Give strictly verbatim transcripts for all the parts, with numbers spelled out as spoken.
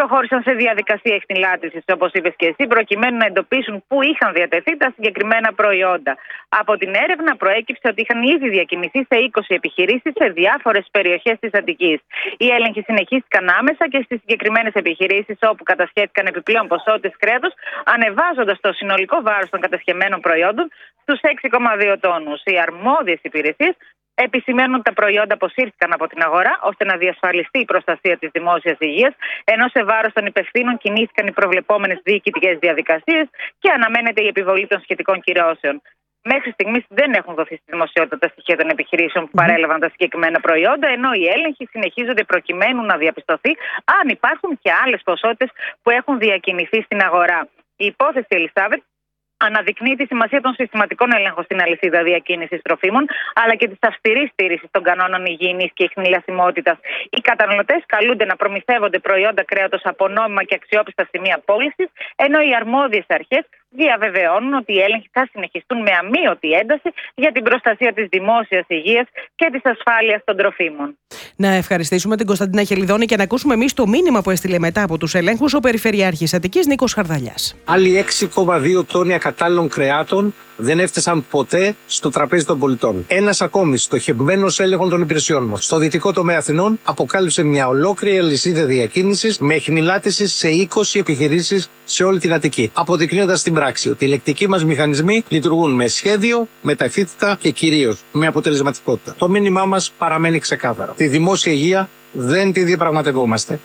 προχώρησαν σε διαδικασία εχνηλάτησης, όπως είπες και εσύ, προκειμένου να εντοπίσουν πού είχαν διατεθεί τα συγκεκριμένα προϊόντα. Από την έρευνα προέκυψε ότι είχαν ήδη διακινηθεί σε είκοσι επιχειρήσεις σε διάφορες περιοχές της Αττικής. Οι έλεγχοι συνεχίστηκαν άμεσα και στις συγκεκριμένες επιχειρήσεις, όπου κατασχέθηκαν επιπλέον ποσότητες κρέατος, ανεβάζοντας το συνολικό βάρος των κατασχεμένων προϊόντων στους έξι κόμμα δύο τόνους. Οι αρμόδιες υπηρεσίες επισημαίνουν ότι τα προϊόντα αποσύρθηκαν από την αγορά ώστε να διασφαλιστεί η προστασία της δημόσιας υγείας, ενώ σε βάρος των υπευθύνων κινήθηκαν οι προβλεπόμενες διοικητικές διαδικασίες και αναμένεται η επιβολή των σχετικών κυρώσεων. Μέχρι στιγμής δεν έχουν δοθεί στη δημοσιότητα τα στοιχεία των επιχειρήσεων που παρέλαβαν τα συγκεκριμένα προϊόντα, ενώ οι έλεγχοι συνεχίζονται προκειμένου να διαπιστωθεί αν υπάρχουν και άλλες ποσότητες που έχουν διακινηθεί στην αγορά. Η υπόθεση, Ελισάβετ, αναδεικνύει τη σημασία των συστηματικών ελέγχων στην αλυσίδα διακίνησης τροφίμων, αλλά και της αυστηρής στήρησης των κανόνων υγιεινής και ιχνηλασιμότητας. Οι καταναλωτές καλούνται να προμηθεύονται προϊόντα κρέατος από νόμιμα και αξιόπιστα σημεία πώλησης, ενώ οι αρμόδιες αρχές διαβεβαιώνουν ότι οι έλεγχοι θα συνεχιστούν με αμείωτη ένταση για την προστασία της δημόσιας υγείας και της ασφάλειας των τροφίμων. Να ευχαριστήσουμε την Κωνσταντίνα Χελιδόνη και να ακούσουμε εμείς το μήνυμα που έστειλε μετά από τους ελέγχους ο Περιφερειάρχης Αττικής Νίκος Χαρδαλιάς. Άλλοι έξι κόμμα δύο τόνοι ακατάλληλων κρεάτων δεν έφτασαν ποτέ στο τραπέζι των πολιτών. Ένας ακόμη στοχευμένος έλεγχων των υπηρεσιών μας στο δυτικό τομέα Αθηνών αποκάλυψε μια ολόκληρη αλυσίδα διακίνησης με εχνηλάτηση σε είκοσι επιχειρήσεις σε όλη την Αττική, αποδεικνύοντας στην πράξη ότι οι ελεκτικοί μας μηχανισμοί λειτουργούν με σχέδιο, με ταχύτητα και κυρίως με αποτελεσματικότητα. Το μήνυμά μας παραμένει ξεκάθαρο. Τη δημόσια υγεία δεν τη διαπραγματευόμαστε.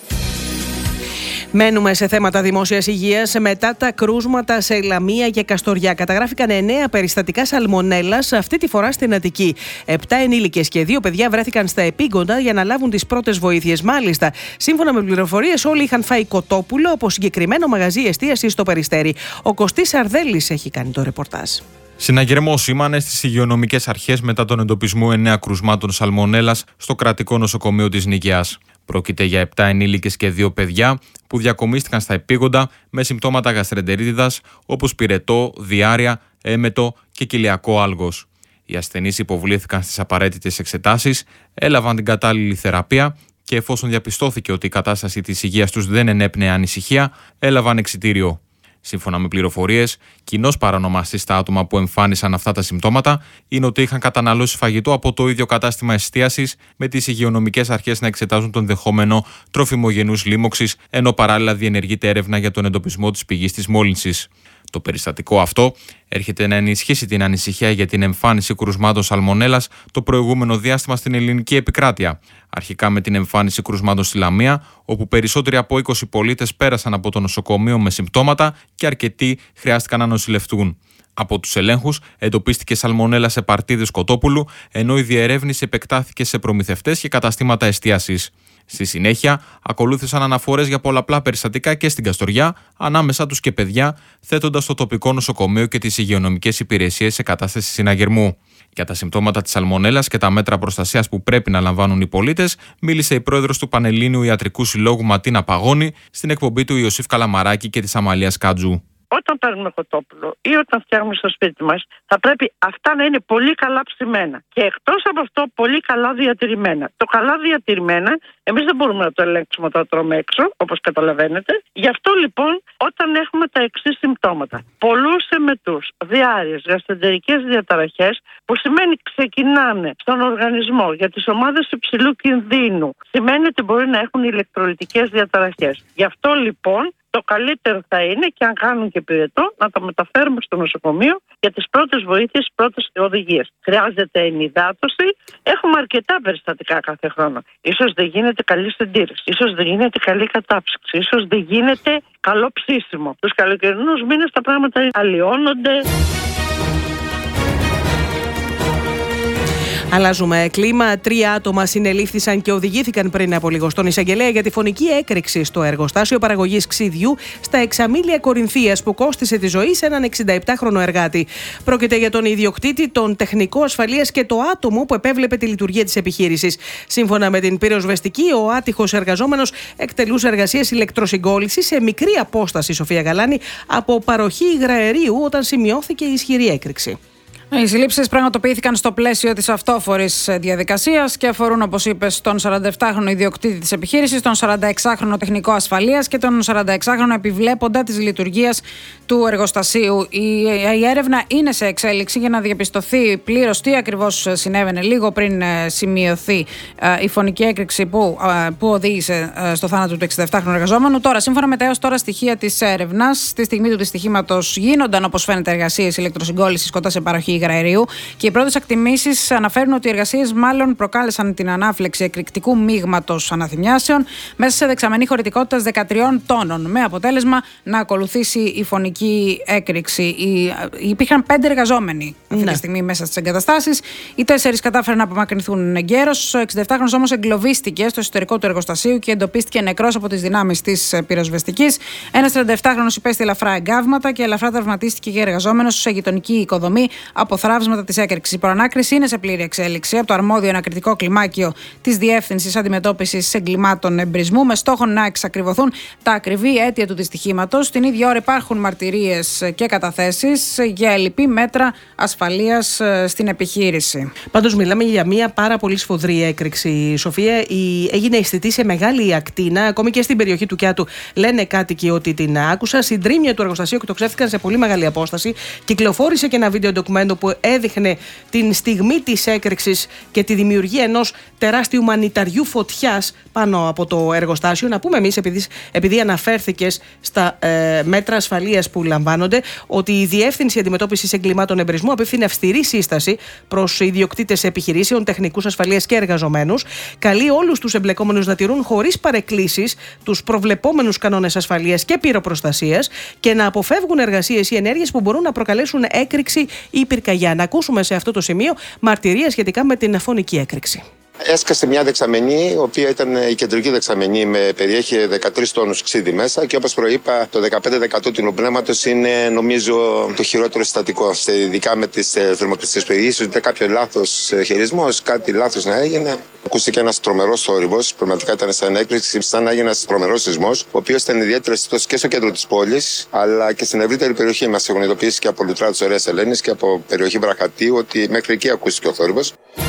Μένουμε σε θέματα δημόσιας υγείας. Μετά τα κρούσματα σε Λαμία και Καστοριά, καταγράφηκαν εννέα περιστατικά σαλμονέλας, αυτή τη φορά στην Αττική. Επτά ενήλικες και δύο παιδιά βρέθηκαν στα επίγοντα για να λάβουν τις πρώτες βοήθειες. Μάλιστα, σύμφωνα με πληροφορίες, όλοι είχαν φάει κοτόπουλο από συγκεκριμένο μαγαζί εστίασης στο Περιστέρι. Ο Κωστής Αρδέλης έχει κάνει το ρεπορτάζ. Συναγερμό σήμανε στις υγειονομικές αρχές μετά τον εντοπισμό εννέα κρουσμάτων σαλμονέλας στο κρατικό νοσοκομείο της Νικαιάς. Πρόκειται για επτά ενήλικες και δύο παιδιά που διακομίστηκαν στα επίγοντα με συμπτώματα γαστρεντερίτιδας όπως πυρετό, διάρρεια, έμετο και κοιλιακό άλγος. Οι ασθενείς υποβλήθηκαν στις απαραίτητες εξετάσεις, έλαβαν την κατάλληλη θεραπεία και εφόσον διαπιστώθηκε ότι η κατάσταση της υγείας τους δεν ενέπνεε ανησυχία, έλαβαν εξιτήριο. Σύμφωνα με πληροφορίες, κοινός παρανομαστής στα άτομα που εμφάνισαν αυτά τα συμπτώματα είναι ότι είχαν καταναλώσει φαγητό από το ίδιο κατάστημα εστίασης, με τις υγειονομικές αρχές να εξετάζουν τον ενδεχόμενο τροφιμογενούς λίμωξης, ενώ παράλληλα διενεργείται έρευνα για τον εντοπισμό της πηγής της μόλυνσης. Το περιστατικό αυτό έρχεται να ενισχύσει την ανησυχία για την εμφάνιση κρουσμάτων σαλμονέλας το προηγούμενο διάστημα στην ελληνική επικράτεια. Αρχικά με την εμφάνιση κρουσμάτων στη Λαμία, όπου περισσότεροι από είκοσι πολίτες πέρασαν από το νοσοκομείο με συμπτώματα και αρκετοί χρειάστηκαν να νοσηλευτούν. Από τους ελέγχους εντοπίστηκε σαλμονέλα σε παρτίδες κοτόπουλου, ενώ η διερεύνηση επεκτάθηκε σε προμηθευτές και καταστήματα εστίασης. Στη συνέχεια, ακολούθησαν αναφορές για πολλαπλά περιστατικά και στην Καστοριά, ανάμεσα τους και παιδιά, θέτοντας το τοπικό νοσοκομείο και τις υγειονομικές υπηρεσίες σε κατάσταση συναγερμού. Για τα συμπτώματα της σαλμονέλας και τα μέτρα προστασίας που πρέπει να λαμβάνουν οι πολίτες, μίλησε η πρόεδρος του Πανελλήνιου Ιατρικού Συλλόγου Ματίνα Παγώνη στην εκπομπή του Ιωσήφ Καλαμαράκη και της Αμαλίας Κάτζου. Όταν παίρνουμε κοτόπουλο ή όταν φτιάχνουμε στο σπίτι μας, θα πρέπει αυτά να είναι πολύ καλά ψημένα. Και εκτός από αυτό, πολύ καλά διατηρημένα. Το καλά διατηρημένα, εμείς δεν μπορούμε να το ελέγξουμε όταν το τρώμε έξω, όπως καταλαβαίνετε. Γι' αυτό λοιπόν, όταν έχουμε τα εξής συμπτώματα, πολλούς εμετούς, διάρρειες, γαστρεντερικές διαταραχές, που σημαίνει ξεκινάνε στον οργανισμό για τις ομάδες υψηλού κινδύνου, σημαίνει ότι μπορεί να έχουν ηλεκτρολιτικές διαταραχές. Γι' αυτό λοιπόν, το καλύτερο θα είναι και αν κάνουν και πυρετό να τα μεταφέρουμε στο νοσοκομείο για τις πρώτες βοήθειες, πρώτες οδηγίες. Χρειάζεται ενυδάτωση. Έχουμε αρκετά περιστατικά κάθε χρόνο. Ίσως δεν γίνεται καλή συντήρηση. Ίσως δεν γίνεται καλή κατάψυξη. Ίσως δεν γίνεται καλό ψήσιμο. Τους καλοκαιρινούς μήνες τα πράγματα αλλοιώνονται. Αλλάζουμε κλίμα. Τρία άτομα συνελήφθησαν και οδηγήθηκαν πριν από λίγο στον εισαγγελέα για τη φωνική έκρηξη στο εργοστάσιο παραγωγής ξυδιού στα Εξαμήλια Κορινθίας που κόστισε τη ζωή σε έναν εξηνταεπτάχρονο εργάτη. Πρόκειται για τον ιδιοκτήτη, τον τεχνικό ασφαλείας και το άτομο που επέβλεπε τη λειτουργία της επιχείρησης. Σύμφωνα με την πυροσβεστική, ο άτυχος εργαζόμενος εκτελούσε εργασίες ηλεκτροσυγκόλλησης σε μικρή απόσταση, Σοφία Γαλάνη, από παροχή υγραερίου όταν σημειώθηκε η ισχυρή έκρηξη. Οι συλλήψεις πραγματοποιήθηκαν στο πλαίσιο της αυτόφορης διαδικασίας και αφορούν, όπως είπες, τον σαρανταεπτάχρονο ιδιοκτήτη της επιχείρησης, τον σαρανταεξάχρονο τεχνικό ασφαλείας και τον σαρανταεξάχρονο επιβλέποντα της λειτουργίας του εργοστασίου. Η, η έρευνα είναι σε εξέλιξη για να διαπιστωθεί πλήρως τι ακριβώς συνέβαινε λίγο πριν σημειωθεί η φωνική έκρηξη που, που οδήγησε στο θάνατο του εξηνταεπτάχρονου εργαζόμενου. Τώρα, σύμφωνα με τα έως τώρα στοιχεία της έρευνας, στη στιγμή του δυστυχήματος γίνονταν, όπως φαίνεται, εργασίες ηλεκτροσυγκόλλησης κοντά σε παροχή υγραερίου και οι πρώτες εκτιμήσεις αναφέρουν ότι οι εργασίες μάλλον προκάλεσαν την ανάφλεξη εκρηκτικού μείγματος αναθυμιάσεων μέσα σε δεξαμενή χωρητικότητας δεκατρία τόνων, με αποτέλεσμα να ακολουθήσει η φωνική έκρηξη. Οι, υπήρχαν πέντε εργαζόμενοι αυτή ναι. τη στιγμή μέσα στις εγκαταστάσεις. Οι τέσσερις κατάφεραν να απομακρυνθούν εγκαίρως. Ο εξηνταεπτάχρονος όμως εγκλωβίστηκε στο εσωτερικό του εργοστασίου και εντοπίστηκε νεκρός από τις δυνάμεις της πυροσβεστικής. Ένας τριανταεπτάχρονος υπέστη ελαφρά εγκάβματα και ελαφρά τραυματίστηκε και εργαζόμενος σε γειτονική οικοδομή από θράψματα της έκρηξης. Η προανάκριση είναι σε πλήρη εξέλιξη από το αρμόδιο ανακριτικό κλιμάκιο της Διεύθυνσης Αντιμετώπισης Εγκλημάτων Εμπρισμού, με στόχο να εξακριβωθούν τα ακριβή αίτια του δυστυχήματος. Την ίδια ώρα υπάρχουν μαρτυρίες και καταθέσεις για ελλειπή μέτρα ασφαλείας στην επιχείρηση. Πάντως, μιλάμε για μια πάρα πολύ σφοδρή έκρηξη, Σοφία. Η... Έγινε αισθητή σε μεγάλη ακτίνα, ακόμη και στην περιοχή του Κιάτου. Λένε κάτοικοι ότι την άκουσαν. Συντρίμμια του εργοστασίου εκτοξεύτηκαν σε πολύ μεγάλη απόσταση. Κυκλοφόρησε και ένα βίντεο ντοκουμέντο που έδειχνε την στιγμή της έκρηξης και τη δημιουργία ενός τεράστιου μανιταριού φωτιάς πάνω από το εργοστάσιο. Να πούμε εμείς, επειδή, επειδή αναφέρθηκες στα ε, μέτρα ασφαλείας που λαμβάνονται, ότι η Διεύθυνση Αντιμετώπισης Εγκλημάτων Εμπρισμού απευθύνει αυστηρή σύσταση προς ιδιοκτήτες επιχειρήσεων, τεχνικούς ασφαλείας και εργαζομένους. Καλεί όλους τους εμπλεκόμενους να τηρούν χωρίς παρεκκλήσεις τους προβλεπόμενους κανόνες ασφαλείας και πυροπροστασίας και να αποφεύγουν εργασίες ή ενέργειες που μπορούν να προκαλέσουν έκρηξη ή πυρκαγιά. Να ακούσουμε σε αυτό το σημείο μαρτυρία σχετικά με την φωνική έκρηξη. Έσκασε μια δεξαμενή, η οποία ήταν η κεντρική δεξαμενή, με περιέχει δεκατρείς τόνους ξύδι μέσα και, όπως προείπα, το δεκαπέντε τοις εκατό του νοπνεύματος είναι, νομίζω, το χειρότερο συστατικό. Ειδικά με τις θερμοκρασίες περιοχής, ότι κάποιο λάθος χειρισμός, κάτι λάθος να έγινε. Ακούστηκε ένας τρομερός θόρυβος, πραγματικά ήταν σαν έκρηξη, σαν να έγινε ένας τρομερός σεισμός, ο οποίος ήταν ιδιαίτερα αισθητός και στο κέντρο της πόλης, αλλά και στην ευρύτερη περιοχή. Μας έχουν ειδοποιήσει και από Λουτρά της Ωραίας Ελένης και από περιοχή Βραχατίου ότι μέχρι εκεί ακούστηκε ο θόρυβος.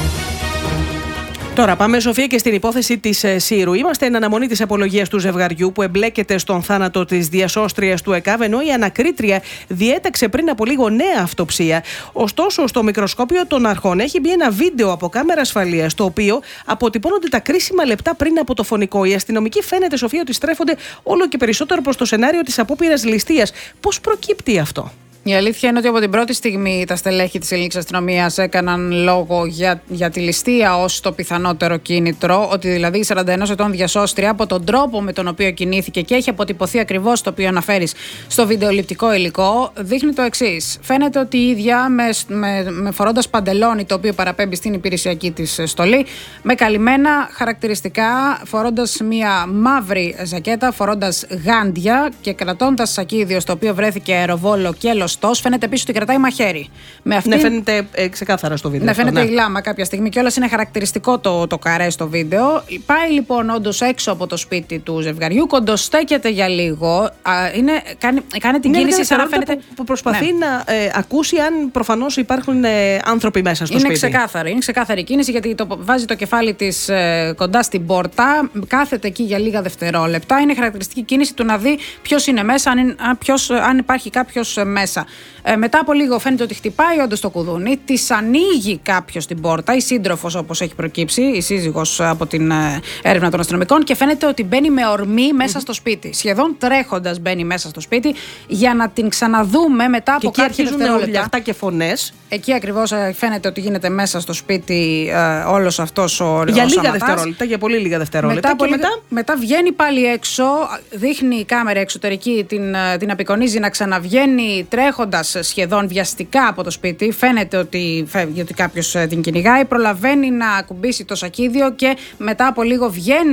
Τώρα πάμε, Σοφία, και στην υπόθεση της Σύρου. Είμαστε εν αναμονή της απολογίας του ζευγαριού που εμπλέκεται στον θάνατο της διασώστριας του ΕΚΑΒ, ενώ η ανακρίτρια διέταξε πριν από λίγο νέα αυτοψία. Ωστόσο, στο μικροσκόπιο των αρχών έχει μπει ένα βίντεο από κάμερα ασφαλείας, το οποίο αποτυπώνονται τα κρίσιμα λεπτά πριν από το φωνικό. Οι αστυνομικοί, φαίνεται, Σοφία, ότι στρέφονται όλο και περισσότερο προς το σενάριο της απόπειρας ληστείας. Πώς προκύπτει αυτό? Η αλήθεια είναι ότι από την πρώτη στιγμή τα στελέχη της ελληνικής αστυνομίας έκαναν λόγο για, για τη ληστεία ως το πιθανότερο κίνητρο, ότι δηλαδή η σαράντα ενός ετών διασώστρια, από τον τρόπο με τον οποίο κινήθηκε και έχει αποτυπωθεί ακριβώς το οποίο αναφέρεις στο βιντεοληπτικό υλικό, δείχνει το εξής. Φαίνεται ότι η ίδια με, με, με φορώντας παντελόνι, το οποίο παραπέμπει στην υπηρεσιακή της στολή, με καλυμμένα χαρακτηριστικά, φορώντας μια μαύρη ζακέτα, φορώντας γάντια και κρατώντας σακίδιο στο οποίο βρέθηκε αεροβόλο και λοστός. Φαίνεται επίσης ότι κρατάει μαχαίρι. Με αυτή... Ναι, φαίνεται ε, ξεκάθαρα στο βίντεο. Ναι, αυτό, φαίνεται ναι. η λάμα κάποια στιγμή και όλας είναι χαρακτηριστικό το, το καρέ στο βίντεο. Πάει λοιπόν όντως έξω από το σπίτι του ζευγαριού, κοντοστέκεται για λίγο. Α, είναι, κάνει, κάνει την ναι, κίνηση ναι, σαν να φαίνεται. Που, που προσπαθεί ναι. να ε, ακούσει αν προφανώς υπάρχουν ε, άνθρωποι μέσα στο είναι σπίτι. Ξεκάθαρη, είναι ξεκάθαρη κίνηση, γιατί το, βάζει το κεφάλι της ε, κοντά στην πόρτα, κάθεται εκεί για λίγα δευτερόλεπτα. Είναι χαρακτηριστική κίνηση του να δει ποιος είναι μέσα, αν, ποιος, αν υπάρχει κάποιος μέσα. Ε, μετά από λίγο φαίνεται ότι χτυπάει όντως το κουδούνι, της ανοίγει κάποιος την πόρτα, η σύντροφος όπως έχει προκύψει, η σύζυγος από την ε, έρευνα των αστυνομικών, και φαίνεται ότι μπαίνει με ορμή μέσα mm-hmm. στο σπίτι. Σχεδόν τρέχοντας μπαίνει μέσα στο σπίτι για να την ξαναδούμε μετά από κάποια δευτερόλεπτα. Αυτά και φωνές. Εκεί ακριβώς φαίνεται ότι γίνεται μέσα στο σπίτι ε, όλος αυτός ο Για ο λίγα σαματάς. δευτερόλεπτα, για πολύ λίγα δευτερόλεπτα. Μετά, και πολύ, μετά... μετά βγαίνει πάλι έξω, δείχνει η κάμερα εξωτερική, την, την απεικονίζει να ξαναβγαίνει τρέχοντας σχεδόν βιαστικά από το σπίτι. Φαίνεται ότι φεύγει, ότι κάποιος την κυνηγάει. Προλαβαίνει να ακουμπήσει το σακίδιο και μετά από λίγο βγαίνει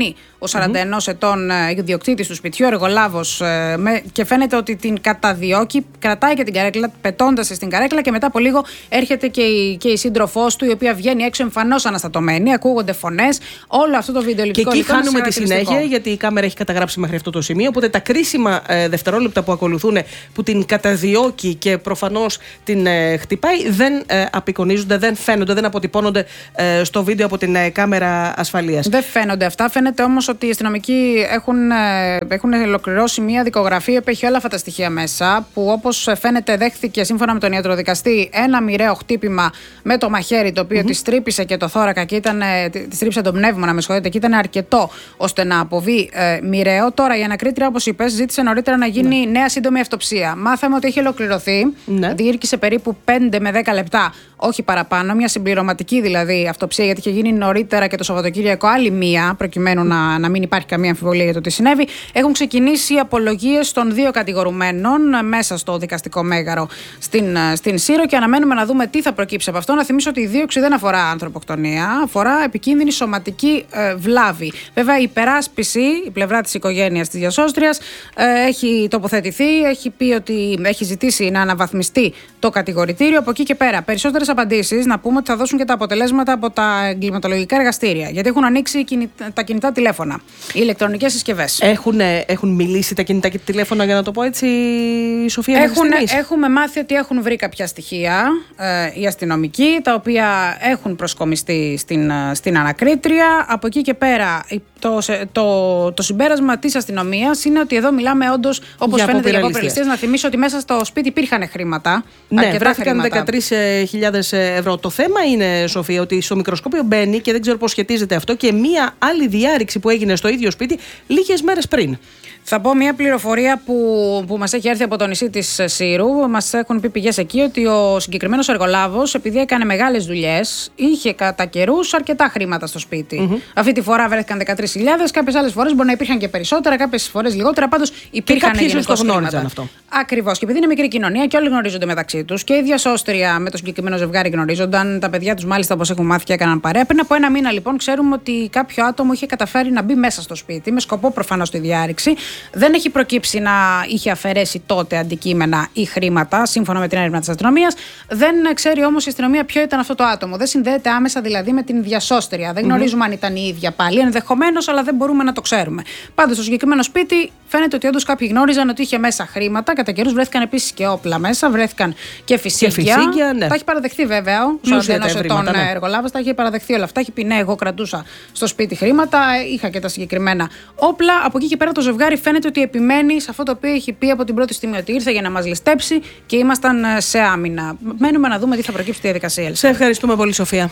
ο σαράντα ενός mm-hmm. ετών ιδιοκτήτης του σπιτιού, εργολάβος, και φαίνεται ότι την καταδιώκει, κρατάει και την καρέκλα, πετώντας στην καρέκλα, και μετά από λίγο έρχεται και η, και η σύντροφός του, η οποία βγαίνει έξω εμφανώς αναστατωμένη. Ακούγονται φωνές. Όλο αυτό το βιντεοληπτικό. Και εκεί λοιπόν χάνουμε τη συνέχεια, γιατί η κάμερα έχει καταγράψει μέχρι αυτό το σημείο. Οπότε τα κρίσιμα ε, δευτερόλεπτα που ακολουθούν, που την καταδιώκει και προφανώς την ε, χτυπάει, δεν ε, απεικονίζονται, δεν φαίνονται, δεν αποτυπώνονται ε, στο βίντεο από την ε, κάμερα ασφαλείας. Δεν φαίνονται αυτά. Φαίνεται όμως ότι οι αστυνομικοί έχουν, ε, έχουν ολοκληρώσει μια δικογραφία που έχει όλα αυτά τα στοιχεία μέσα, που όπως φαίνεται δέχθηκε σύμφωνα με τον ιατροδικαστή ένα μοιραίο χτύπημα με το μαχαίρι, το οποίο mm-hmm. τη τρύπησε και το θώρακα και ήταν, τη τρύπησε το πνεύμονα, με συγχωρείτε, και ήταν αρκετό ώστε να αποβεί ε, μοιραίο. Τώρα η ανακρίτρια, όπως είπες, ζήτησε νωρίτερα να γίνει ναι. νέα σύντομη αυτοψία. Μάθαμε ότι έχει ολοκληρωθεί. Ναι. Διήρκησε περίπου πέντε με δέκα λεπτά, όχι παραπάνω. Μια συμπληρωματική δηλαδή αυτοψία, γιατί είχε γίνει νωρίτερα και το Σαββατοκύριακο άλλη μία, προκειμένου να, να μην υπάρχει καμία αμφιβολία για το τι συνέβη. Έχουν ξεκινήσει οι απολογίες των δύο κατηγορουμένων μέσα στο δικαστικό μέγαρο στην, στην Σύρο, και αναμένουμε να δούμε τι θα προκύψει από αυτό. Να θυμίσω ότι η δίωξη δεν αφορά ανθρωποκτονία, αφορά επικίνδυνη σωματική ε, βλάβη. Βέβαια, η υπεράσπιση, η πλευρά της οικογένειας της διασώστριας, ε, έχει τοποθετηθεί, έχει πει ότι έχει ζητήσει να αναβαθμιστεί το κατηγορητήριο. Από εκεί και πέρα, περισσότερες απαντήσεις να πούμε ότι θα δώσουν και τα αποτελέσματα από τα εγκληματολογικά εργαστήρια. Γιατί έχουν ανοίξει τα κινητά τηλέφωνα, οι ηλεκτρονικές συσκευές. Έχουν, έχουν μιλήσει τα κινητά τηλέφωνα, για να το πω έτσι, η Σοφία? Έχουν, έχουμε μάθει ότι έχουν βρει κάποια στοιχεία ε, οι αστυνομικοί, τα οποία έχουν προσκομιστεί στην, στην ανακρίτρια. Από εκεί και πέρα, το, το, το συμπέρασμα της αστυνομίας είναι ότι εδώ μιλάμε όντως, όπως φαίνεται, για αποπειραλιστές. Να θυμίσω ότι μέσα στο σπίτι υπήρχαν χρήματα. Ναι, βρέθηκαν δεκατρείς χιλιάδες ευρώ. Το θέμα είναι, Σοφία, ότι στο μικροσκόπιο μπαίνει, και δεν ξέρω πώς σχετίζεται αυτό, και μία άλλη διάρρηξη που έγινε στο ίδιο σπίτι λίγες μέρες πριν. Θα πω μια πληροφορία που, που μας έχει έρθει από το νησί της Σύρου. Μας έχουν πει πηγές εκεί ότι ο συγκεκριμένος εργολάβος, επειδή έκανε μεγάλες δουλειές, είχε κατά καιρούς αρκετά χρήματα στο σπίτι. Mm-hmm. Αυτή τη φορά βρέθηκαν δεκατρείς χιλιάδες, κάποιες άλλες φορές μπορεί να υπήρχαν και περισσότερα, κάποιες φορές λιγότερα. Πάντως υπήρχαν γενικώς χρήματα. Αυτό. Ακριβώς. Και επειδή είναι μικρή κοινωνία και όλοι γνωρίζονται μεταξύ τους, και η διασώστρια με το συγκεκριμένο ζευγάρι γνωρίζονταν, τα παιδιά τους μάλιστα, όπως έχουν μάθει, και έκαναν παρέα. Πριν από ένα μήνα λοιπόν, ξέρουμε ότι κάποιο άτομο είχε καταφέρει να μπει μέσα στο σπίτι, με σκοπό προφανώς τη διάρρηξη. Δεν έχει προκύψει να είχε αφαιρέσει τότε αντικείμενα ή χρήματα, σύμφωνα με την έρευνα της αστυνομίας. Δεν ξέρει όμως η αστυνομία ποιο ήταν αυτό το άτομο. Δεν συνδέεται άμεσα δηλαδή με την διασώστρια. Δεν γνωρίζουμε mm-hmm. αν ήταν η ίδια πάλι. Ενδεχομένως, αλλά δεν μπορούμε να το ξέρουμε. Πάντως, στο συγκεκριμένο σπίτι φαίνεται ότι όντως κάποιοι γνώριζαν ότι είχε μέσα χρήματα. Κατά καιρούς βρέθηκαν επίσης και όπλα μέσα, βρέθηκαν και φυσίγγια. Ναι. Τα έχει παραδεχθεί βέβαια ο σαράντα ενός ετών ναι. εργολάβος. Τα έχει παραδεχθεί όλα αυτά. Έχει πει ναι, εγώ κρατούσα στο σπίτι χρήματα, είχα και τα συγκεκριμένα όπλα. Από εκεί και πέρα το ζευγάρι φαίνεται ότι επιμένει σε αυτό το οποίο έχει πει από την πρώτη στιγμή, ότι ήρθε για να μας ληστέψει και ήμασταν σε άμυνα. Μένουμε να δούμε τι θα προκύψει στη διαδικασία. Σε ευχαριστούμε πολύ, Σοφία.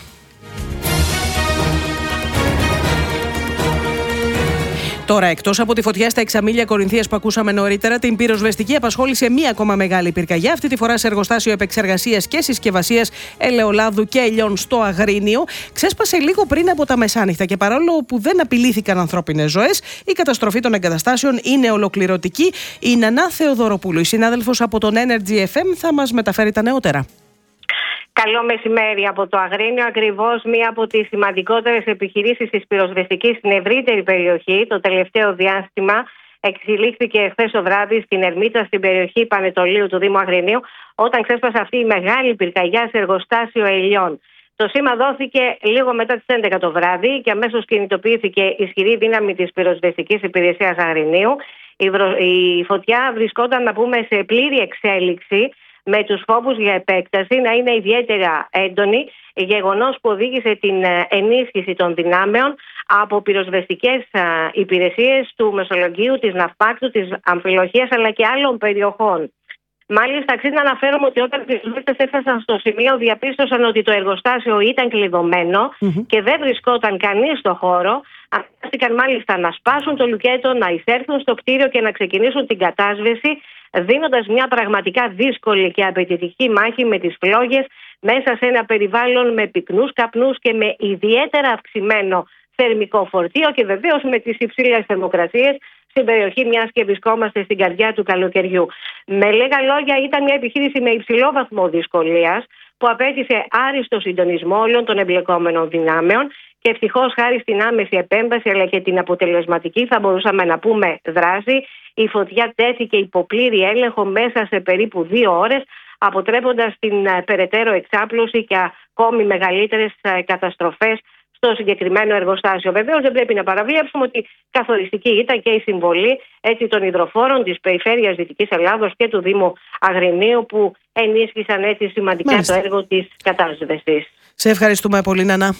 Τώρα, εκτός από τη φωτιά στα εξαμίλια Κορινθίας που ακούσαμε νωρίτερα, την πυροσβεστική απασχόλησε μία ακόμα μεγάλη πυρκαγιά, αυτή τη φορά σε εργοστάσιο επεξεργασίας και συσκευασίας ελαιολάδου και ελιών στο Αγρίνιο. Ξέσπασε λίγο πριν από τα μεσάνυχτα και παρόλο που δεν απειλήθηκαν ανθρώπινες ζωές, η καταστροφή των εγκαταστάσεων είναι ολοκληρωτική. Η Νανά Θεοδωροπούλου, η συνάδελφος από τον Energy εφ εμ, θα μας μεταφέρει τα νεότερα. Καλό μεσημέρι από το Αγρίνιο. Ακριβώς μία από τις σημαντικότερες επιχειρήσεις της πυροσβεστικής στην ευρύτερη περιοχή το τελευταίο διάστημα εξελίχθηκε χθες το βράδυ στην Ερμήτσα, στην περιοχή Πανετολίου του Δήμου Αγρινίου, όταν ξέσπασε αυτή η μεγάλη πυρκαγιά σε εργοστάσιο ελιών. Το σήμα δόθηκε λίγο μετά τις έντεκα το βράδυ και αμέσως κινητοποιήθηκε ισχυρή δύναμη της πυροσβεστικής υπηρεσίας Αγρινίου. Η, βρο... η φωτιά βρισκόταν, να πούμε, σε πλήρη εξέλιξη, με τους φόβους για επέκταση να είναι ιδιαίτερα έντονη, γεγονός που οδήγησε την ενίσχυση των δυνάμεων από πυροσβεστικές υπηρεσίες του Μεσολογγίου, της Ναυπάκτου, της Αμφιλοχίας αλλά και άλλων περιοχών. Μάλιστα, αξίζει να αναφέρομαι ότι όταν οι πυροσβέστες έφτασαν στο σημείο, διαπίστωσαν ότι το εργοστάσιο ήταν κλειδωμένο mm-hmm. και δεν βρισκόταν κανείς στο χώρο. Αναγκάστηκαν μάλιστα να σπάσουν το λουκέτο, να εισέλθουν στο κτίριο και να ξεκινήσουν την κατάσβεση, δίνοντας μια πραγματικά δύσκολη και απαιτητική μάχη με τις φλόγες μέσα σε ένα περιβάλλον με πυκνούς καπνούς και με ιδιαίτερα αυξημένο θερμικό φορτίο και βεβαίως με τις υψηλές θερμοκρασίες στην περιοχή, μιας και βρισκόμαστε στην καρδιά του καλοκαιριού. Με λίγα λόγια, ήταν μια επιχείρηση με υψηλό βαθμό δυσκολίας που απέτησε άριστο συντονισμό όλων των εμπλεκόμενων δυνάμεων Και ευτυχώς, χάρη στην άμεση επέμβαση αλλά και την αποτελεσματική, θα μπορούσαμε να πούμε, δράση, η φωτιά τέθηκε υπό πλήρη έλεγχο μέσα σε περίπου δύο ώρες, αποτρέποντας την περαιτέρω εξάπλωση και ακόμη μεγαλύτερες καταστροφές στο συγκεκριμένο εργοστάσιο. Βεβαίως, δεν πρέπει να παραβλέψουμε ότι καθοριστική ήταν και η συμβολή έτσι, των υδροφόρων της Περιφέρειας Δυτικής Ελλάδος και του Δήμου Αγρινίου, που ενίσχυσαν έτσι σημαντικά Μάλιστα. το έργο της κατάσβεσης. Σε ευχαριστούμε πολύ, Νανά.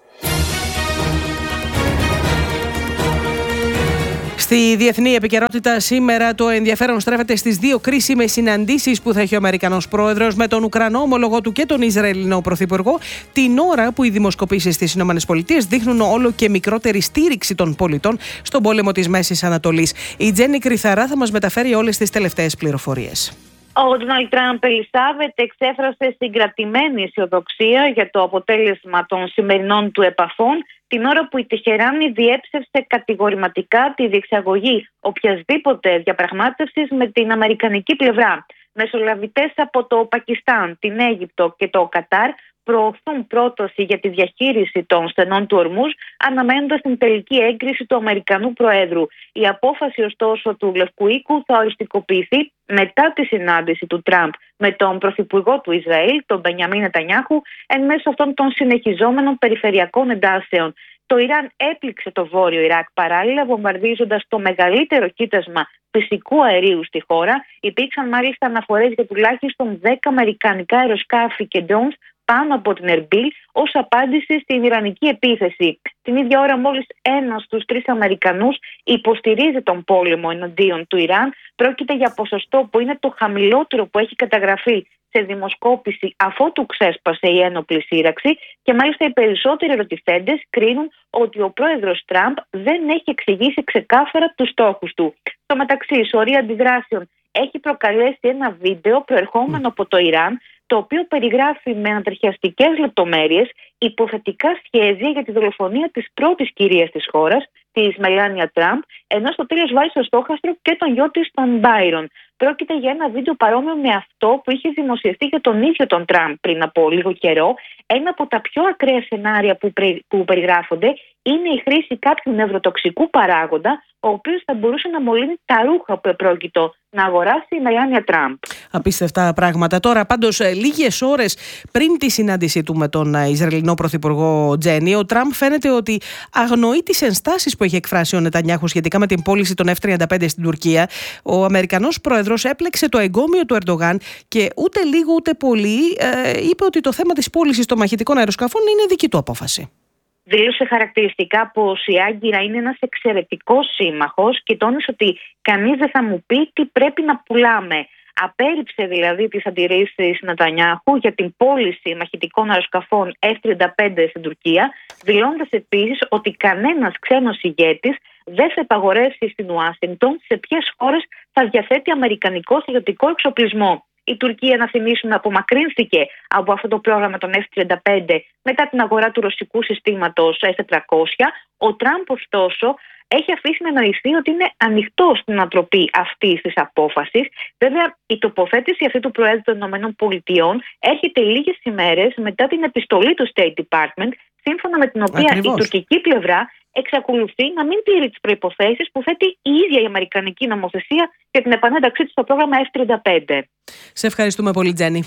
Στη διεθνή επικαιρότητα σήμερα το ενδιαφέρον στρέφεται στις δύο κρίσιμες συναντήσεις που θα έχει ο Αμερικανός πρόεδρος με τον Ουκρανό ομολογό του και τον Ισραηλινό πρωθυπουργό, την ώρα που οι δημοσκοπήσεις στις ΗΠΑ δείχνουν όλο και μικρότερη στήριξη των πολιτών στον πόλεμο της Μέσης Ανατολής. Η Τζέννη Κρυθαρά θα μας μεταφέρει όλες τις τελευταίες πληροφορίες. Ο Ντόναλντ Τραμπ, Ελισάβετ, εξέφρασε συγκρατημένη αισιοδοξία για το αποτέλεσμα των σημερινών του επαφών, την ώρα που η Τεχεράνη διέψευσε κατηγορηματικά τη διεξαγωγή οποιασδήποτε διαπραγμάτευσης με την αμερικανική πλευρά. Μεσολαβητές από το Πακιστάν, την Αίγυπτο και το Κατάρ προωθούν πρόταση για τη διαχείριση των στενών του Ορμούζ, αναμένοντας την τελική έγκριση του Αμερικανού Προέδρου. Η απόφαση, ωστόσο, του Λευκού Οίκου θα οριστικοποιηθεί μετά τη συνάντηση του Τραμπ με τον Πρωθυπουργό του Ισραήλ, τον Μπενιαμίν Νετανιάχου, εν μέσω αυτών των συνεχιζόμενων περιφερειακών εντάσεων. Το Ιράν έπληξε το βόρειο Ιράκ παράλληλα, βομβαρδίζοντας το μεγαλύτερο κοίτασμα φυσικού αερίου στη χώρα. Υπήρξαν μάλιστα αναφορές για τουλάχιστον δέκα αμερικανικά αεροσκάφη και drones πάνω από την Ερμπίλ ως απάντηση στην ιρανική επίθεση. Την ίδια ώρα, μόλις ένας στους τρεις Αμερικανούς υποστηρίζει τον πόλεμο εναντίον του Ιράν. Πρόκειται για ποσοστό που είναι το χαμηλότερο που έχει καταγραφεί σε δημοσκόπηση αφότου ξέσπασε η ένοπλη σύραξη, και μάλιστα οι περισσότεροι ερωτηθέντες κρίνουν ότι ο πρόεδρος Τραμπ δεν έχει εξηγήσει ξεκάθαρα τους στόχους του. Στο μεταξύ, η σωρία αντιδράσεων έχει προκαλέσει ένα βίντεο προερχόμενο από το Ιράν, το οποίο περιγράφει με ανατριχιαστικές λεπτομέρειες υποθετικά σχέδια για τη δολοφονία της πρώτης κυρίας της χώρας, της Μελάνια Τραμπ, ενώ στο τέλος βάζει στο στόχαστρο και τον γιο της, τον Μπάιρον. Πρόκειται για ένα βίντεο παρόμοιο με αυτό που είχε δημοσιευτεί για τον ίδιο τον Τραμπ πριν από λίγο καιρό. Ένα από τα πιο ακραία σενάρια που, πρι... που περιγράφονται είναι η χρήση κάποιου νευροτοξικού παράγοντα, ο οποίος θα μπορούσε να μολύνει τα ρούχα που επρόκειτο να αγοράσει η Μελάνια Τραμπ. Απίστευτα πράγματα. Τώρα, πάντως, λίγες ώρες πριν τη συνάντησή του με τον Ισραηλινό πρωθυπουργό Τζένι, ο Τραμπ φαίνεται ότι αγνοεί τις ενστάσεις που έχει εκφράσει ο Νετανιάχου σχετικά με την πώληση των εφ τριάντα πέντε στην Τουρκία. Ο Αμερικανός πρόεδρος έπλεξε το εγκόμιο του Ερντογάν και ούτε λίγο ούτε πολύ ε, είπε ότι το θέμα της πώλησης των μαχητικών αεροσκαφών είναι δική του απόφαση. Δήλωσε χαρακτηριστικά πως η Άγκυρα είναι ένας εξαιρετικός σύμμαχος και τόνισε ότι κανείς δεν θα μου πει τι πρέπει να πουλάμε. Απέρριψε δηλαδή τις αντιρρήσεις Νετανιάχου για την πώληση μαχητικών αεροσκαφών εφ τριάντα πέντε στην Τουρκία, δηλώντας επίσης ότι κανένας ξένος ηγέτης δεν θα επαγορεύσει στην Ουάσιγκτον σε ποιες χώρες θα διαθέτει αμερικανικό στρατιωτικό εξοπλισμό. Η Τουρκία, να θυμίσουμε, απομακρύνθηκε από αυτό το πρόγραμμα των εφ τριάντα πέντε μετά την αγορά του ρωσικού συστήματος ες τετρακόσια. Ο Τραμπ, ωστόσο, έχει αφήσει να εννοηθεί ότι είναι ανοιχτό στην ανατροπή αυτής της απόφασης. Βέβαια, η τοποθέτηση αυτή του Προέδρου των ΗΠΑ έρχεται λίγες ημέρες μετά την επιστολή του State Department, σύμφωνα με την οποία Ακριβώς. η τουρκική πλευρά εξακολουθεί να μην τηρεί τις προϋποθέσεις που θέτει η ίδια η αμερικανική νομοθεσία για την επανένταξή της στο πρόγραμμα εφ τριάντα πέντε. Σε ευχαριστούμε πολύ, Τζένι.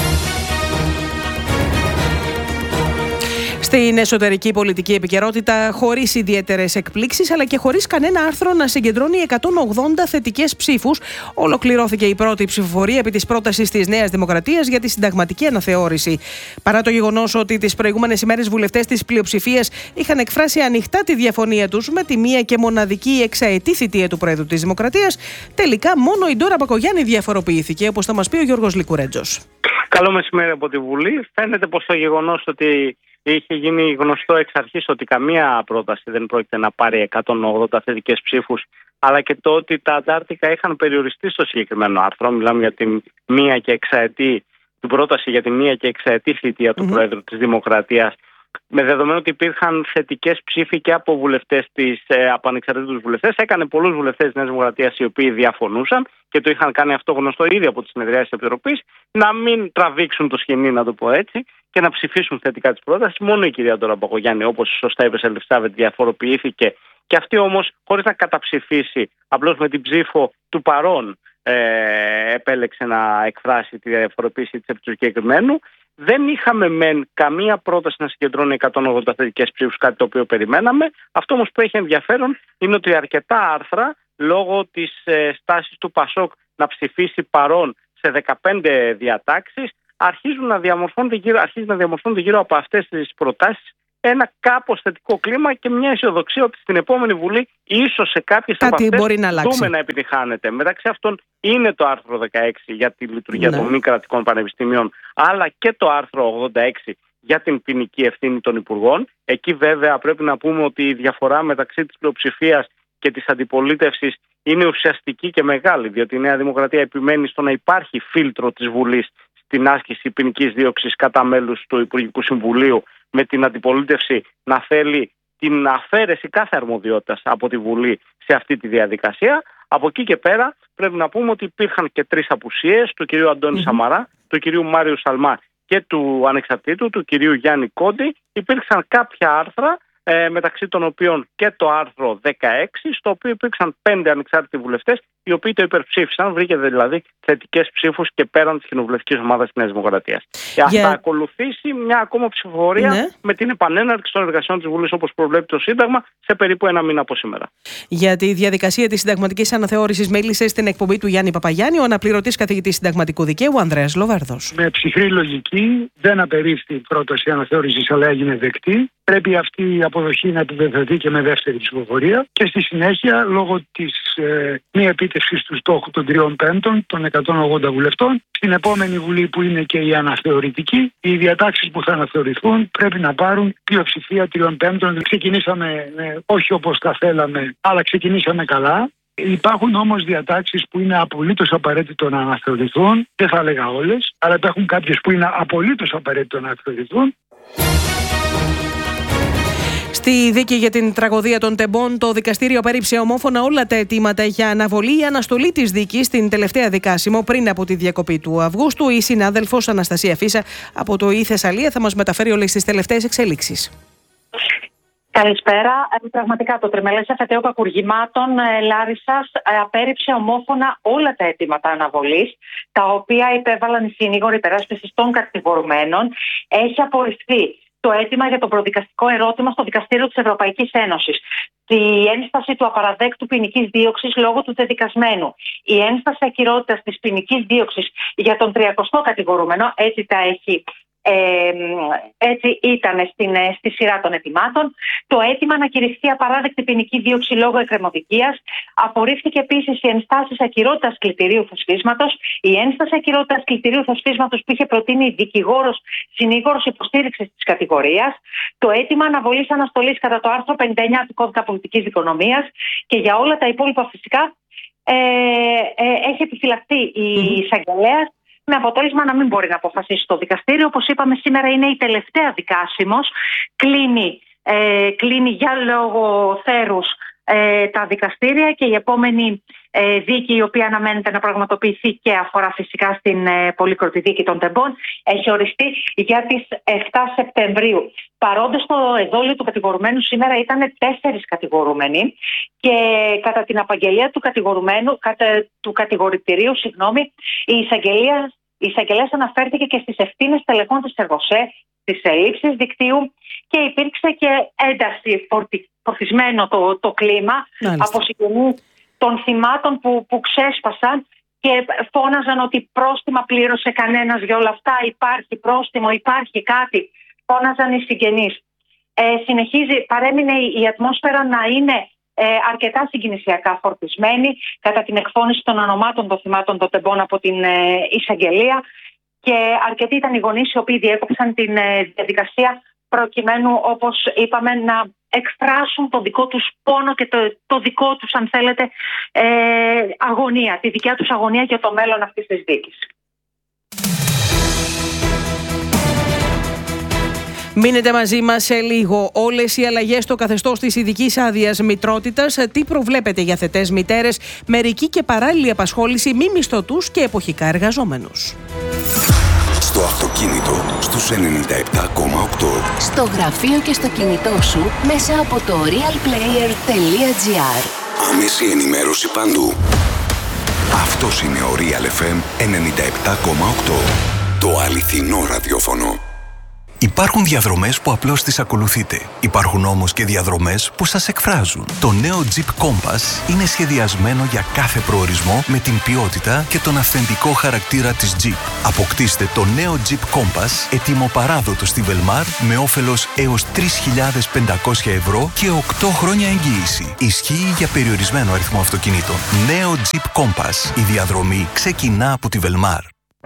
Στην εσωτερική πολιτική επικαιρότητα, χωρίς ιδιαίτερες εκπλήξεις αλλά και χωρίς κανένα άρθρο να συγκεντρώνει εκατόν ογδόντα θετικές ψήφους, ολοκληρώθηκε η πρώτη ψηφοφορία επί της πρότασης της Νέας Δημοκρατίας για τη συνταγματική αναθεώρηση. Παρά το γεγονός ότι τις προηγούμενες ημέρες βουλευτές της πλειοψηφίας είχαν εκφράσει ανοιχτά τη διαφωνία τους με τη μία και μοναδική εξαετή θητεία του Προέδρου της Δημοκρατίας, τελικά μόνο η Ντόρα Μπακογιάννη διαφοροποιήθηκε, όπως θα μας πει ο Γιώργος Λικουρέτζος. Καλό μεσημέρι από τη Βουλή. Φαίνεται πως το γεγονός ότι είχε γίνει γνωστό εξ αρχής ότι καμία πρόταση δεν πρόκειται να πάρει εκατόν ογδόντα θετικές ψήφους, αλλά και το ότι τα αντάρτικα είχαν περιοριστεί στο συγκεκριμένο άρθρο. Μιλάμε για την μία και εξαετή, την πρόταση για τη μία και εξαετή θητεία του mm-hmm. Πρόεδρου της Δημοκρατίας, με δεδομένο ότι υπήρχαν θετικές ψήφοι και από βουλευτές της, ε, από ανεξαρτήτους βουλευτές. Έκανε πολλούς βουλευτές της Νέας Δημοκρατίας οι οποίοι διαφωνούσαν και το είχαν κάνει αυτό γνωστό ήδη από τις συνεδριάσεις της Επιτροπής, να μην τραβήξουν το σκηνή, να το πω έτσι, και να ψηφίσουν θετικά τις πρότασεις. Μόνο η κυρία Ντόρα Μπακογιάννη, όπως σωστά είπε, Ελευθεράβετ, διαφοροποιήθηκε. Και αυτή όμως, χωρίς να καταψηφίσει, απλώς με την ψήφο του παρόν ε, επέλεξε να εκφράσει τη διαφοροποίηση της επί του συγκεκριμένου. Δεν είχαμε μεν καμία πρόταση να συγκεντρώνει εκατόν ογδόντα θετικές ψήφους, κάτι το οποίο περιμέναμε. Αυτό όμως που έχει ενδιαφέρον είναι ότι αρκετά άρθρα, λόγω της ε, στάσης του Πασόκ να ψηφίσει παρόν σε δεκαπέντε διατάξεις, αρχίζουν να διαμορφώνονται γύρω, αρχίζουν να διαμορφώνονται γύρω από αυτές τις προτάσεις ένα κάπως θετικό κλίμα και μια αισιοδοξία ότι στην επόμενη Βουλή ίσως σε κάποιες από αυτές δούμε να επιτυχάνεται. Μεταξύ αυτών είναι το άρθρο δεκαέξι για τη λειτουργία ναι. των μη κρατικών πανεπιστημίων, αλλά και το άρθρο ογδόντα έξι για την ποινική ευθύνη των υπουργών. Εκεί βέβαια πρέπει να πούμε ότι η διαφορά μεταξύ της πλειοψηφίας και της αντιπολίτευσης είναι ουσιαστική και μεγάλη, διότι η Νέα Δημοκρατία επιμένει στο να υπάρχει φίλτρο της Βουλής στην άσκηση ποινικής δίωξης κατά μέλους του Υπουργικού Συμβουλίου, με την αντιπολίτευση να θέλει την αφαίρεση κάθε αρμοδιότητας από τη Βουλή σε αυτή τη διαδικασία. Από εκεί και πέρα πρέπει να πούμε ότι υπήρχαν και τρεις απουσίες, του κυρίου Αντώνη mm-hmm. Σαμαρά, του κυρίου Μάριου Σαλμά και του ανεξαρτήτου, του κυρίου Γιάννη Κόντι. Υπήρξαν κάποια άρθρα, ε, μεταξύ των οποίων και το άρθρο δεκαέξι, στο οποίο υπήρξαν πέντε ανεξάρτητοι βουλευτές, οι οποίοι το υπερψήφισαν, βρήκε δηλαδή θετικές ψήφους και πέραν της κοινοβουλευτικής ομάδας της Νέας Δημοκρατίας. Και yeah. θα ακολουθήσει μια ακόμα ψηφοφορία ναι. με την επανέναρξη των εργασιών της Βουλής, όπως προβλέπει το Σύνταγμα, σε περίπου ένα μήνα από σήμερα. Για τη διαδικασία της συνταγματικής αναθεώρησης μίλησε στην εκπομπή του Γιάννη Παπαγιάννη ο αναπληρωτής καθηγητής συνταγματικού δικαίου Ανδρέας Λοβέρδος. Με ψυχρή λογική δεν απερίφθη η πρόταση αναθεώρησης, αλλά έγινε δεκτή. Πρέπει αυτή η αποδοχή να επιβεβαιωθεί και με δεύτερη ψηφοφορία. Και στη συνέχεια, λόγω της ε, μη επίτευξης του στόχου των τριών πέμπτων, των εκατόν ογδόντα βουλευτών, στην επόμενη Βουλή, που είναι και η αναθεωρητική, οι διατάξεις που θα αναθεωρηθούν πρέπει να πάρουν πλειοψηφία τριών πέμπτων. Ξεκινήσαμε ε, όχι όπως τα θέλαμε, αλλά ξεκινήσαμε καλά. Υπάρχουν όμως διατάξεις που είναι απολύτως απαραίτητο να αναθεωρηθούν. Δεν θα έλεγα όλες, αλλά υπάρχουν κάποιες που είναι απολύτως απαραίτητο να αναθεωρηθούν. Στη δίκη για την τραγωδία των Τεμπών, το δικαστήριο απέρριψε ομόφωνα όλα τα αιτήματα για αναβολή ή αναστολή της δίκης στην τελευταία δικάσιμο πριν από τη διακοπή του Αυγούστου. Η συνάδελφος Αναστασία Φίσα από το ΙΕ Θεσσαλία θα μας μεταφέρει όλες τις τελευταίες εξέλιξεις. Καλησπέρα. Ε, πραγματικά το τριμελές εφετείο κακουργημάτων ε, Λάρισσας ε, απέρριψε ομόφωνα όλα τα αιτήματα αναβολής, τα οποία υπέβαλαν οι συνήγοροι υπεράσπισης των κατηγορουμένων. Έχει απορριφθεί το αίτημα για το προδικαστικό ερώτημα στο Δικαστήριο της Ευρωπαϊκής Ένωσης, η ένσταση του απαραδέκτου ποινικής δίωξης λόγω του δεδικασμένου, η ένσταση ακυρότητας της ποινικής δίωξης για τον τριακοστό κατηγορούμενο, έτσι τα έχει. Ε, έτσι ήταν στην, στη σειρά των αιτημάτων. Το αίτημα να κηρυχθεί απαράδεκτη ποινική δίωξη λόγω εκκρεμωδικίας. Απορρίφθηκε επίσης η ενστάση ακυρότητας κλητηρίου θεσπίσματος. Η ένσταση ακυρότητας κλητηρίου θεσπίσματος που είχε προτείνει δικηγόρος συνήγορος υποστήριξης της κατηγορίας. Το αίτημα αναβολής αναστολής κατά το άρθρο πενήντα εννιά του Κώδικα Πολιτικής Δικονομίας. Και για όλα τα υπόλοιπα φυσικά ε, ε, έχει επιφυλαχθεί η εισαγγελέας, με αποτέλεσμα να μην μπορεί να αποφασίσει το δικαστήριο. Όπως είπαμε, σήμερα είναι η τελευταία δικάσιμος. Κλείνει, ε, κλείνει για λόγο θέρους ε, τα δικαστήρια και η επόμενη ε, δίκη, η οποία αναμένεται να πραγματοποιηθεί και αφορά φυσικά στην ε, πολύκροτη δίκη των Τεμπών, έχει οριστεί για τις εφτά Σεπτεμβρίου. Παρόντες στο εδόλιο του κατηγορουμένου σήμερα ήταν τέσσερις κατηγορούμενοι και κατά την απαγγελία του κατηγορουμένου, κατά του κατηγορητηρίου, συγγνώμη, η εισαγγελία Η εισαγγελέας αναφέρθηκε και στις ευθύνες τελεχών της Εργοσέ, στις ελλείψεις δικτύου και υπήρξε και ένταση, φορτι, φορτισμένο το, το κλίμα. Μάλιστα. Από συγγενείς των θυμάτων που, που ξέσπασαν και φώναζαν ότι πρόστιμα πλήρωσε κανένας για όλα αυτά, υπάρχει πρόστιμο, υπάρχει κάτι. Φώναζαν οι συγγενείς. Ε, συνεχίζει, παρέμεινε η, η ατμόσφαιρα να είναι Ε, αρκετά συγκινησιακά φορτισμένη κατά την εκφώνηση των ονομάτων των θυμάτων των Τεμπών από την ε, εισαγγελία, και αρκετοί ήταν οι γονείς οι οποίοι διέκοψαν την ε, διαδικασία προκειμένου, όπως είπαμε, να εκφράσουν το δικό τους πόνο και το, το δικό τους, αν θέλετε, ε, αγωνία, τη δικιά τους αγωνία για το μέλλον αυτής της δίκης. Μείνετε μαζί μας σε λίγο. Όλες οι αλλαγές στο καθεστώς της ειδικής άδειας μητρότητας, τι προβλέπετε για θετές μητέρες, μερική και παράλληλη απασχόληση, μη μισθωτούς και εποχικά εργαζόμενους. Στο αυτοκίνητο στους ενενήντα επτά κόμμα οκτώ. Στο γραφείο και στο κινητό σου μέσα από το realplayer τελεία gr. Άμεση ενημέρωση παντού. Αυτός είναι ο Real εφ εμ ενενήντα επτά κόμμα οκτώ. Το αληθινό ραδιόφωνο. Υπάρχουν διαδρομές που απλώς τις ακολουθείτε. Υπάρχουν όμως και διαδρομές που σας εκφράζουν. Το νέο Jeep Compass είναι σχεδιασμένο για κάθε προορισμό με την ποιότητα και τον αυθεντικό χαρακτήρα της Jeep. Αποκτήστε το νέο Jeep Compass έτοιμο παράδοτο στη Velmar με όφελος έως τρεις χιλιάδες πεντακόσια ευρώ και οκτώ χρόνια εγγύηση. Ισχύει για περιορισμένο αριθμό αυτοκινήτων. Νέο Jeep Compass. Η διαδρομή ξεκινά από τη Velmar.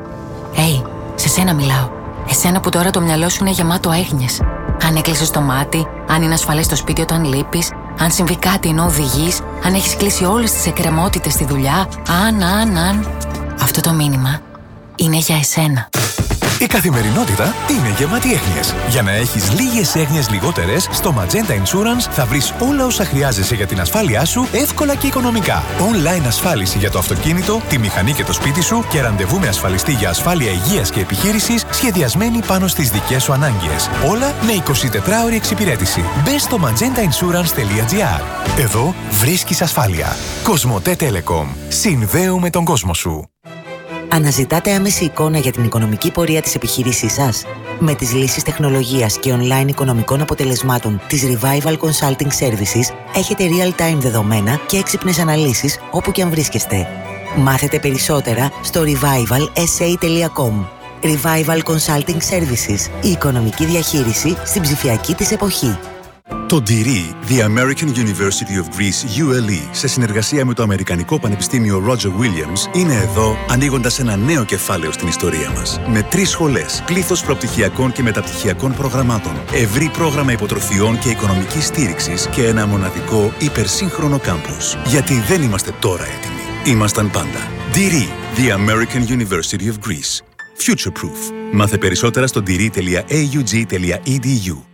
Hey, σε σένα μιλάω. Εσένα που τώρα το μυαλό σου είναι γεμάτο έγνοιες. Αν έκλεισες το μάτι, αν είναι ασφαλές στο σπίτι όταν λείπεις, αν συμβεί κάτι ενώ οδηγείς, αν έχεις κλείσει όλες τις εκκρεμότητες στη δουλειά, αν, αν, αν. Αυτό το μήνυμα είναι για εσένα. Η καθημερινότητα είναι γεμάτη έγνοιες. Για να έχεις λίγες έγνοιες λιγότερες, στο Magenta Insurance θα βρεις όλα όσα χρειάζεσαι για την ασφάλειά σου εύκολα και οικονομικά. Online ασφάλιση για το αυτοκίνητο, τη μηχανή και το σπίτι σου και ραντεβού με ασφαλιστή για ασφάλεια υγείας και επιχείρησης σχεδιασμένη πάνω στις δικές σου ανάγκες. Όλα με εικοσιτετράωρη εξυπηρέτηση. Μπες στο magenta insurance τελεία gr. Εδώ βρίσκεις ασφάλεια. Κοσμοτέ Telecom. Συνδέουμε τον κόσμο σου. Αναζητάτε άμεση εικόνα για την οικονομική πορεία της επιχείρησής σας? Με τις λύσεις τεχνολογίας και online οικονομικών αποτελεσμάτων της Revival Consulting Services έχετε real-time δεδομένα και έξυπνες αναλύσεις όπου και αν βρίσκεστε. Μάθετε περισσότερα στο revival s a τελεία com. Revival Consulting Services. Η οικονομική διαχείριση στην ψηφιακή της εποχή. Το ντι αρ ι, The American University of Greece γιου ελ ι, σε συνεργασία με το Αμερικανικό Πανεπιστήμιο Roger Williams, είναι εδώ ανοίγοντας ένα νέο κεφάλαιο στην ιστορία μας. Με τρεις σχολές, πλήθος προπτυχιακών και μεταπτυχιακών προγραμμάτων, ευρύ πρόγραμμα υποτροφιών και οικονομικής στήριξης και ένα μοναδικό υπερσύγχρονο κάμπους. Γιατί δεν είμαστε τώρα έτοιμοι. Ήμασταν πάντα. ντι αρ ι, The American University of Greece. Future Proof. Μάθε περισσότερα στο ντι αρ ι τελεία έι γιου τζι τελεία ι ντι γιου.